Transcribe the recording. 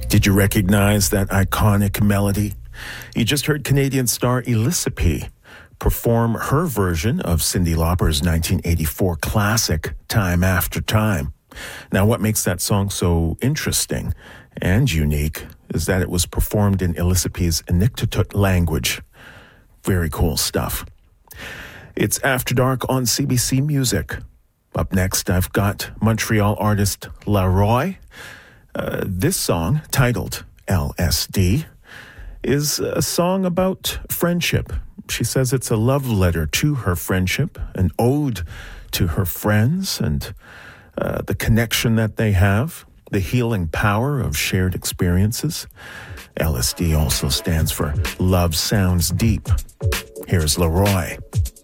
Did you recognize that iconic melody? You just heard Canadian star Elissa P. perform her version of Cyndi Lauper's 1984 classic, Time After Time. Now, what makes that song so interesting and unique is that it was performed in Elissa P's Inuktitut language. Very cool stuff. It's After Dark on CBC Music. Up next, I've got Montreal artist Laroy. This song, titled LSD, is a song about friendship. She says it's a love letter to her friendship, an ode to her friends and the connection that they have, the healing power of shared experiences. LSD also stands for Love Sounds Deep. Here's Laroy.